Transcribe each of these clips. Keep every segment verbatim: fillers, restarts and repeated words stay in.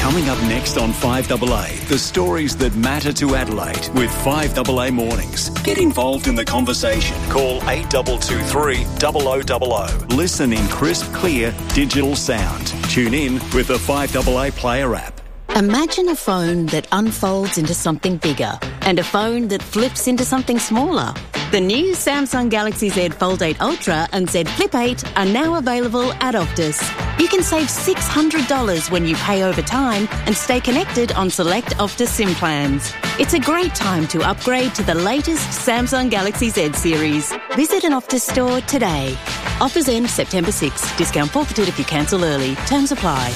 Coming up next on five A A, the stories that matter to Adelaide with five A A Mornings. Get involved in the conversation. Call eight two two three, zero zero zero zero. Listen in crisp, clear, digital sound. Tune in with the five A A Player app. Imagine a phone that unfolds into something bigger and a phone that flips into something smaller. The new Samsung Galaxy Z Fold eight Ultra and Z Flip eight are now available at Optus. You can save six hundred dollars when you pay over time and stay connected on select Optus SIM plans. It's a great time to upgrade to the latest Samsung Galaxy Z series. Visit an Optus store today. Offers end September sixth. Discount forfeited if you cancel early. Terms apply.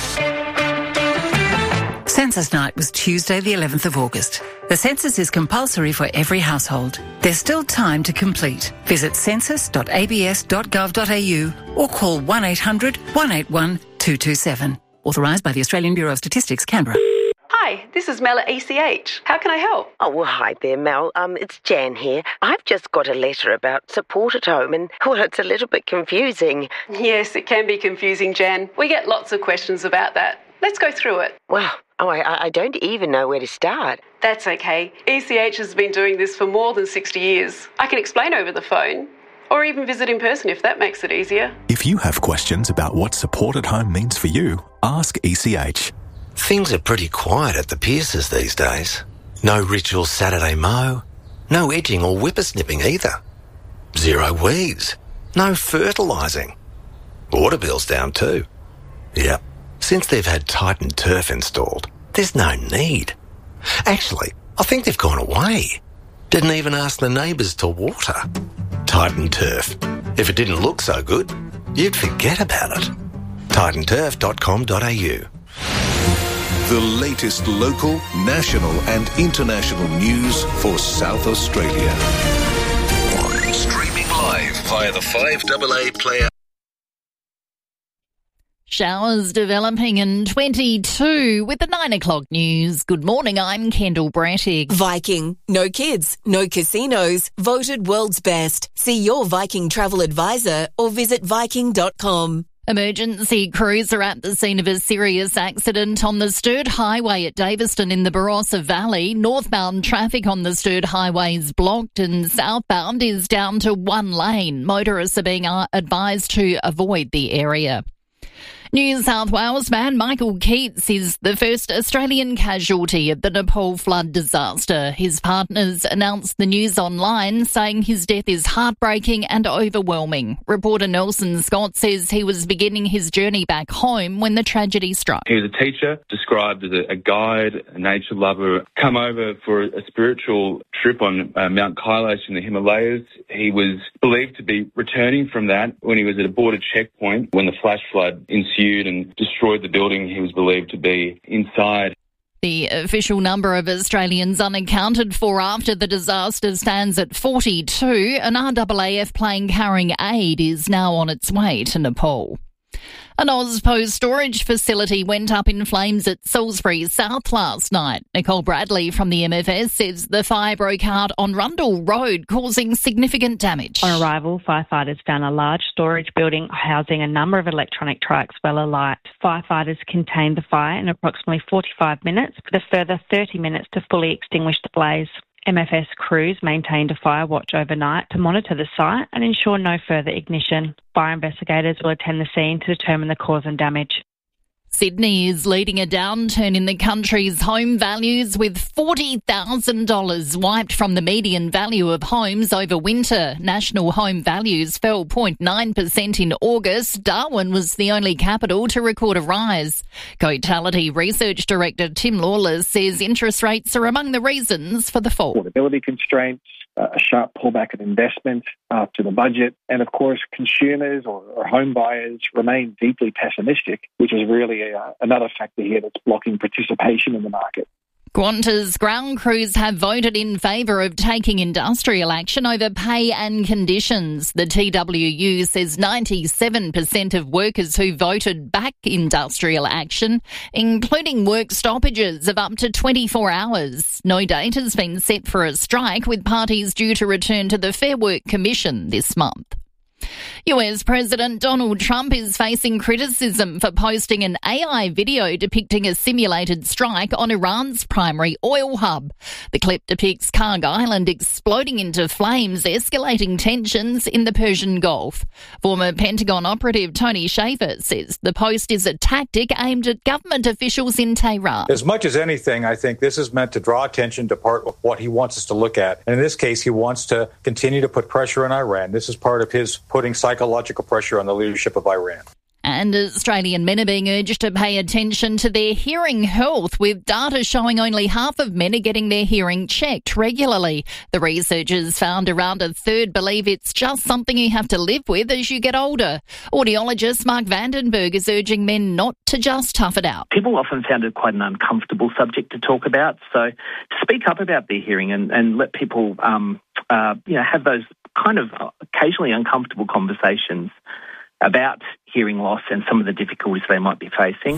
Census night was Tuesday the eleventh of August. The census is compulsory for every household. There's still time to complete. Visit census dot a b s dot gov dot a u or call one eight hundred, one eight one, two two seven. Authorised by the Australian Bureau of Statistics, Canberra. Hi, this is Mel at E C H. How can I help? Oh, well, hi there, Mel. Um, it's Jan here. I've just got a letter about support at home and, well, it's a little bit confusing. Yes, it can be confusing, Jan. We get lots of questions about that. Let's go through it. Well, oh, I, I don't even know where to start. That's okay. E C H has been doing this for more than sixty years. I can explain over the phone, or even visit in person if that makes it easier. If you have questions about what support at home means for you, ask E C H. Things are pretty quiet at the Pierces these days. No ritual Saturday mow, no edging or whippersnipping either. Zero weeds, no fertilising. Water bill's down too. Yep. Since they've had Titan Turf installed, there's no need. Actually, I think they've gone away. Didn't even ask the neighbours to water. Titan Turf. If it didn't look so good, you'd forget about it. titan turf dot com dot a u. The latest local, national and international news for South Australia. Streaming live via the five A A Player. Showers developing in twenty-two with the nine o'clock news. Good morning, I'm Kendall Brattig. Viking. No kids, no casinos. Voted world's best. See your Viking travel advisor or visit viking dot com. Emergency crews are at the scene of a serious accident on the Sturt Highway at Daveston in the Barossa Valley. Northbound traffic on the Sturt Highway is blocked and southbound is down to one lane. Motorists are being advised to avoid the area. New South Wales man Michael Keats is the first Australian casualty of the Nepal flood disaster. His partners announced the news online, saying his death is heartbreaking and overwhelming. Reporter Nelson Scott says he was beginning his journey back home when the tragedy struck. He was a teacher, described as a guide, a nature lover, come over for a spiritual trip on uh, Mount Kailash in the Himalayas. He was believed to be returning from that when he was at a border checkpoint when the flash flood ensued and destroyed the building he was believed to be inside. The official number of Australians unaccounted for after the disaster stands at forty-two. An R A A F plane carrying aid is now on its way to Nepal. An Ozpost storage facility went up in flames at Salisbury South last night. Nicole Bradley from the M F S says the fire broke out on Rundle Road, causing significant damage. On arrival, firefighters found a large storage building housing a number of electronic trucks well alight. Firefighters contained the fire in approximately forty-five minutes, with a further thirty minutes to fully extinguish the blaze. M F S crews maintained a fire watch overnight to monitor the site and ensure no further ignition. Fire investigators will attend the scene to determine the cause and damage. Sydney is leading a downturn in the country's home values, with forty thousand dollars wiped from the median value of homes over winter. National home values fell zero point nine percent in August. Darwin was the only capital to record a rise. Cotality Research Director Tim Lawless says interest rates are among the reasons for the fall. Affordability constraints, uh, a sharp pullback in investment after the budget, and of course consumers or, or home buyers remain deeply pessimistic, which is really a, another factor here that's blocking participation in the market. Qantas ground crews have voted in favour of taking industrial action over pay and conditions. The T W U says ninety-seven percent of workers who voted back industrial action, including work stoppages of up to twenty-four hours. No date has been set for a strike, with parties due to return to the Fair Work Commission this month. U S President Donald Trump is facing criticism for posting an A I video depicting a simulated strike on Iran's primary oil hub. The clip depicts Karg Island exploding into flames, escalating tensions in the Persian Gulf. Former Pentagon operative Tony Shaffer says the post is a tactic aimed at government officials in Tehran. As much as anything, I think this is meant to draw attention to part of what he wants us to look at. And in this case, he wants to continue to put pressure on Iran. This is part of his putting psychological pressure on the leadership of Iran. And Australian men are being urged to pay attention to their hearing health, with data showing only half of men are getting their hearing checked regularly. The researchers found around a third believe it's just something you have to live with as you get older. Audiologist Mark Vandenberg is urging men not to just tough it out. People often found it quite an uncomfortable subject to talk about, so speak up about their hearing and, and let people um, uh, you know, have those kind of occasionally uncomfortable conversations about hearing loss and some of the difficulties they might be facing.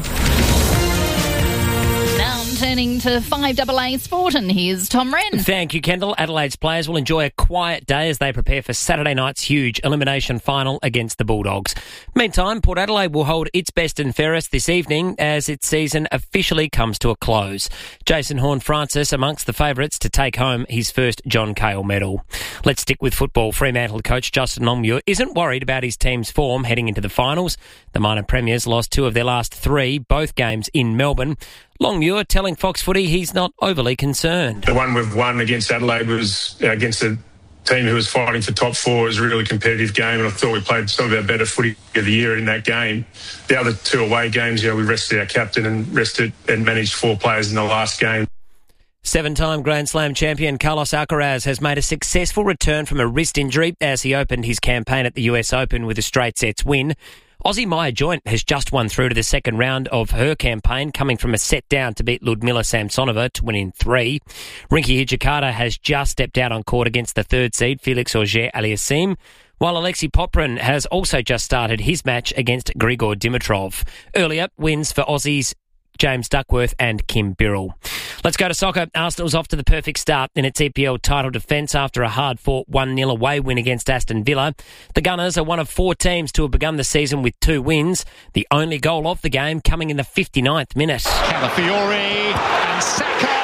Now turning to five A A Sport, and here's Tom Wren. Thank you, Kendall. Adelaide's players will enjoy a quiet day as they prepare for Saturday night's huge elimination final against the Bulldogs. Meantime, Port Adelaide will hold its best and fairest this evening as its season officially comes to a close. Jason Horne-Francis amongst the favourites to take home his first John Cahill medal. Let's stick with football. Fremantle coach Justin Longmuir isn't worried about his team's form heading into the finals. The minor premiers lost two of their last three, both games in Melbourne. Longmuir telling Fox Footy he's not overly concerned. The one we've won against Adelaide was against a team who was fighting for top four. It was a really competitive game, and I thought we played some of our better footy of the year in that game. The other two away games, you know, we rested our captain and rested and managed four players in the last game. Seven-time Grand Slam champion Carlos Alcaraz has made a successful return from a wrist injury as he opened his campaign at the U S Open with a straight sets win. Aussie Maya Joint has just won through to the second round of her campaign, coming from a set down to beat Ludmila Samsonova to win in three. Rinky Hijikata has just stepped out on court against the third seed, Felix Auger-Aliassime, while Alexei Popyrin has also just started his match against Grigor Dimitrov. Earlier, wins for Aussies James Duckworth and Kim Birrell. Let's go to soccer. Arsenal's off to the perfect start in its E P L title defence after a hard-fought one nil away win against Aston Villa. The Gunners are one of four teams to have begun the season with two wins, the only goal of the game coming in the fifty-ninth minute. Calafiori and Saka.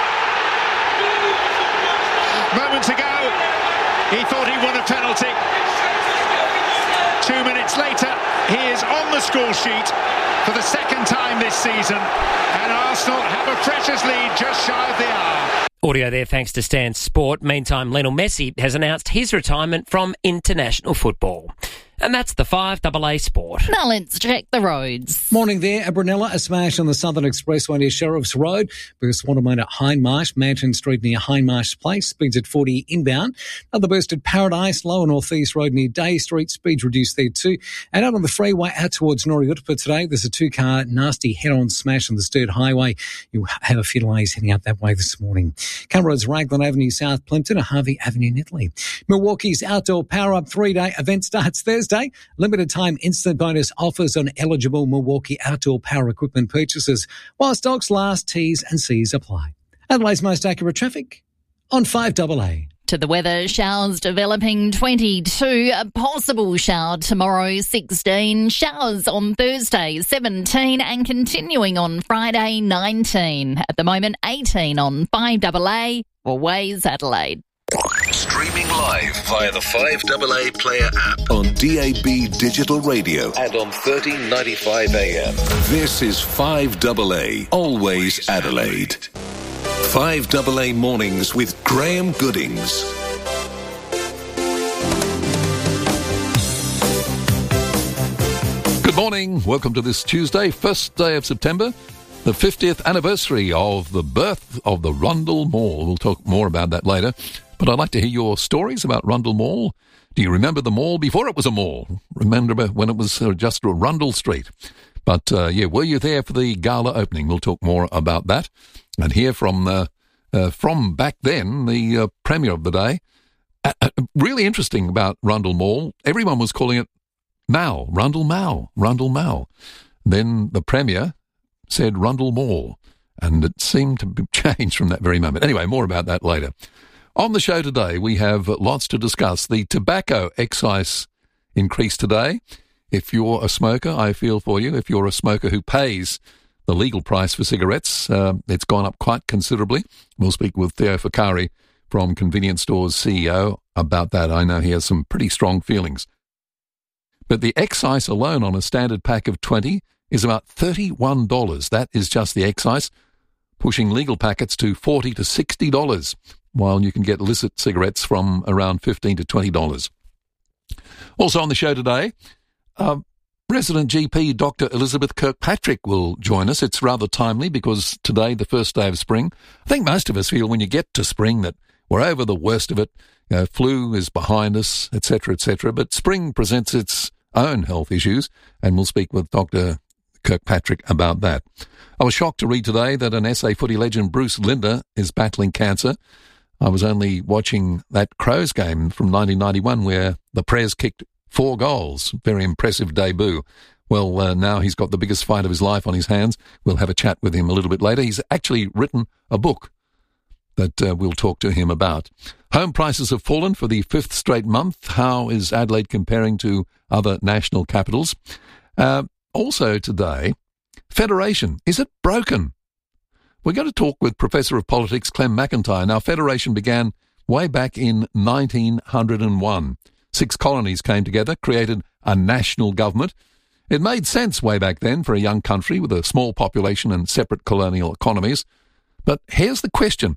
Moments ago, he thought he won a penalty. Two minutes later, he is on the score sheet for the second time this season, and Arsenal have a precious lead just shy of the hour. Audio there thanks to Stan Sport. Meantime, Lionel Messi has announced his retirement from international football. And that's the five A A Sport. Now let's check the roads. Morning there, Abranella. A smash on the Southern Expressway near Sheriff's Road. Burst watermain at Hindmarsh, Manton Street near Hindmarsh Place. Speeds at forty inbound. Another burst at Paradise, Lower North East Road near Day Street. Speeds reduced there too. And out on the freeway out towards Norriutpa today, there's a two-car nasty head-on smash on the Sturt Highway. You'll have a few delays heading out that way this morning. Canberra Road's Raglan Avenue, South Plimpton, and Harvey Avenue, Nittany. Milwaukee's Outdoor Power-Up three-day event starts Thursday. Limited time instant bonus offers on eligible Milwaukee outdoor power equipment purchases, while stocks last, T's and C's apply. Adelaide's most accurate traffic on five A A. To the weather, showers developing twenty-two, a possible shower tomorrow sixteen, showers on Thursday seventeen, and continuing on Friday nineteen. At the moment eighteen on five A A or Waze Adelaide. Streaming live via the five A A Player app on D A B Digital Radio and on thirteen ninety-five A M. This is five A A, always Adelaide. five A A Mornings with Graham Goodings. Good morning. Welcome to this Tuesday, first day of September, the fiftieth anniversary of the birth of the Rundle Mall. We'll talk more about that later. But I'd like to hear your stories about Rundle Mall. Do you remember the mall before it was a mall? Remember when it was just Rundle Street? But, uh, yeah, were you there for the gala opening? We'll talk more about that. And hear from, uh, uh, from back then, the uh, premier of the day. Uh, uh, really interesting about Rundle Mall. Everyone was calling it Mall, Rundle Mall, Rundle Mall. Then the premier said Rundle Mall. And it seemed to be changed from that very moment. Anyway, more about that later. On the show today, we have lots to discuss. The tobacco excise increased today. If you're a smoker, I feel for you. If you're a smoker who pays the legal price for cigarettes, uh, it's gone up quite considerably. We'll speak with Theo Fakari from Convenience Stores C E O about that. I know he has some pretty strong feelings. But the excise alone on a standard pack of twenty is about thirty-one dollars. That is just the excise, pushing legal packets to forty to sixty dollars, while you can get illicit cigarettes from around fifteen to twenty dollars. Also on the show today, uh, resident G P Doctor Elizabeth Kirkpatrick will join us. It's rather timely because today, the first day of spring, I think most of us feel when you get to spring that we're over the worst of it. You know, flu is behind us, et cetera, et cetera. But spring presents its own health issues, and we'll speak with Doctor Kirkpatrick about that. I was shocked to read today that an S A footy legend, Bruce Linder, is battling cancer. I was only watching that Crows game from nineteen ninety-one where the Prez kicked four goals. Very impressive debut. Well, uh, now he's got the biggest fight of his life on his hands. We'll have a chat with him a little bit later. He's actually written a book that uh, we'll talk to him about. Home prices have fallen for the fifth straight month. How is Adelaide comparing to other national capitals? Uh, also today, Federation, is it broken? We're going to talk with Professor of Politics Clem McIntyre. Now, Federation began way back in nineteen oh one. Six colonies came together, created a national government. It made sense way back then for a young country with a small population and separate colonial economies. But here's the question.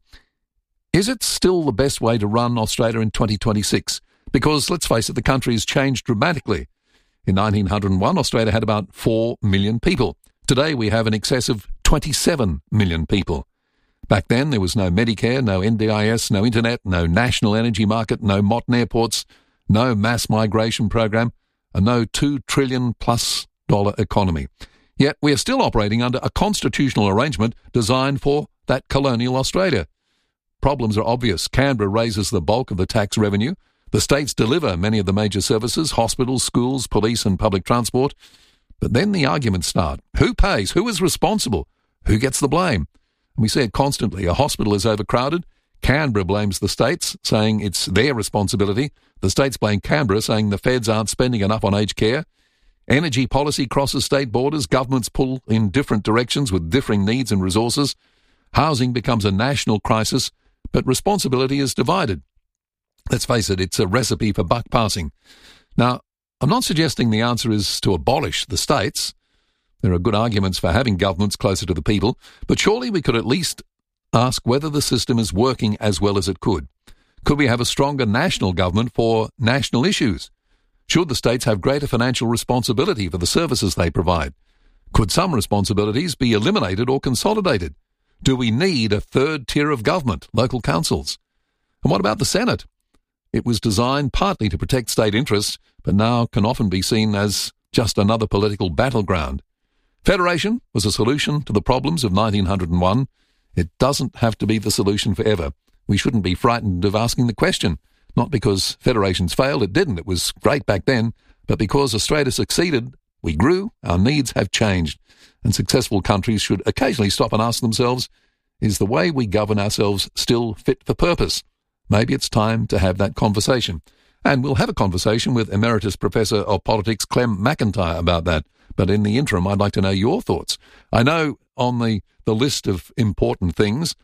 Is it still the best way to run Australia in twenty twenty-six? Because, let's face it, the country has changed dramatically. In nineteen oh one, Australia had about four million people. Today, we have in excess of twenty-seven million people. Back then, there was no Medicare, no N D I S, no internet, no national energy market, no modern airports, no mass migration program, and no two trillion plus dollar economy. Yet, we are still operating under a constitutional arrangement designed for that colonial Australia. Problems are obvious. Canberra raises the bulk of the tax revenue. The states deliver many of the major services, hospitals, schools, police and public transport. But then the arguments start. Who pays? Who is responsible? Who gets the blame? And we see it constantly. A hospital is overcrowded. Canberra blames the states, saying it's their responsibility. The states blame Canberra, saying the feds aren't spending enough on aged care. Energy policy crosses state borders. Governments pull in different directions with differing needs and resources. Housing becomes a national crisis, but responsibility is divided. Let's face it, it's a recipe for buck passing. Now, I'm not suggesting the answer is to abolish the states. There are good arguments for having governments closer to the people, but surely we could at least ask whether the system is working as well as it could. Could we have a stronger national government for national issues? Should the states have greater financial responsibility for the services they provide? Could some responsibilities be eliminated or consolidated? Do we need a third tier of government, local councils? And what about the Senate? It was designed partly to protect state interests, but now can often be seen as just another political battleground. Federation was a solution to the problems of nineteen oh one. It doesn't have to be the solution forever. We shouldn't be frightened of asking the question, not because federations failed, it didn't, it was great back then, but because Australia succeeded, we grew, our needs have changed, and successful countries should occasionally stop and ask themselves, is the way we govern ourselves still fit for purpose? Maybe it's time to have that conversation. And we'll have a conversation with Emeritus Professor of Politics Clem McIntyre about that. But in the interim, I'd like to know your thoughts. I know on the, the list of important things,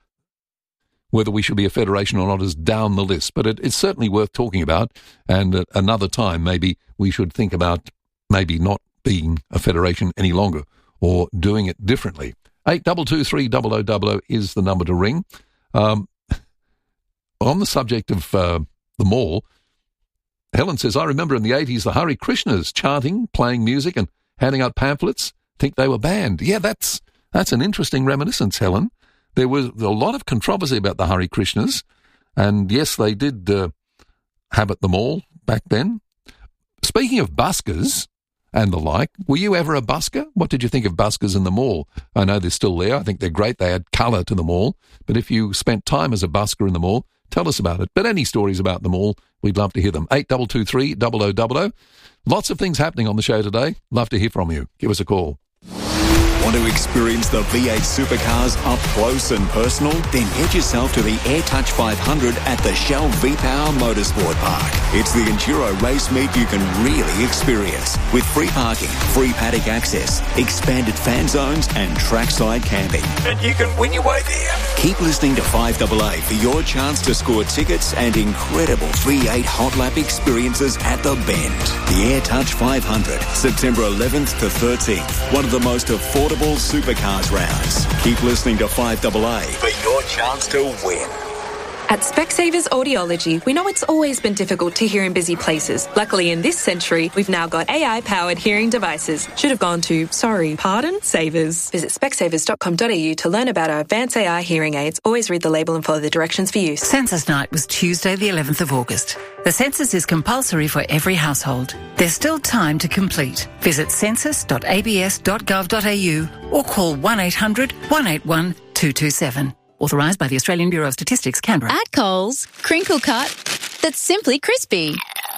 whether we should be a federation or not is down the list, but it, it's certainly worth talking about. And at another time, maybe we should think about maybe not being a federation any longer or doing it differently. eight two two three double oh double oh is the number to ring. Um, on the subject of uh, the mall, Helen says, I remember in the eighties the Hare Krishnas chanting, playing music and handing out pamphlets. Think they were banned. Yeah, that's that's an interesting reminiscence, Helen. There was a lot of controversy about the Hare Krishnas, and yes, they did uh, habit the mall back then. Speaking of buskers and the like, were you ever a busker? What did you think of buskers in the mall? I know they're still there. I think they're great. They add colour to the mall. But if you spent time as a busker in the mall, tell us about it. But any stories about the mall, we'd love to hear them. eight two two three double oh double oh. Lots of things happening on the show today. Love to hear from you. Give us a call. Want to experience the V eight supercars up close and personal? Then head yourself to the AirTouch five hundred at the Shell V-Power Motorsport Park. It's the enduro race meet you can really experience, with free parking, free paddock access, expanded fan zones and trackside camping. And you can win your way there. Keep listening to five A A for your chance to score tickets and incredible V eight hot lap experiences at the Bend. The AirTouch five hundred, September eleventh to thirteenth. One of the most affordable supercars rounds. Keep listening to five A A for your chance to win. At Specsavers Audiology, we know it's always been difficult to hear in busy places. Luckily, in this century, we've now got A I-powered hearing devices. Should have gone to, sorry, pardon, Savers. Visit specsavers dot com dot a u to learn about our advanced A I hearing aids. Always read the label and follow the directions for use. Census night was Tuesday the eleventh of August. The census is compulsory for every household. There's still time to complete. Visit census dot a b s dot gov dot a u or call one eight hundred, one eight one, two two seven. Authorised by the Australian Bureau of Statistics, Canberra. At Coles, crinkle cut that's simply crispy.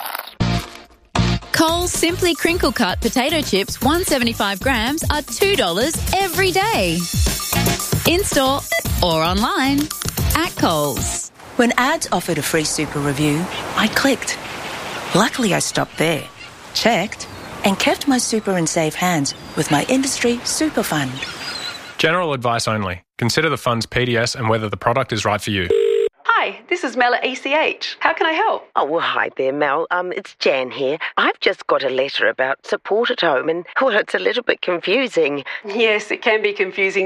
Coles Simply Crinkle Cut potato chips, one hundred seventy-five grams, are two dollars every day. In-store or online. At Coles. When ads offered a free super review, I clicked. Luckily, I stopped there, checked, and kept my super in safe hands with my industry super fund. General advice only. Consider the fund's P D S and whether the product is right for you. Hi, this is Mel at E C H. How can I help? Oh, well, hi there, Mel. Um, it's Jan here. I've just got a letter about support at home and, well, it's a little bit confusing. Yes, it can be confusing.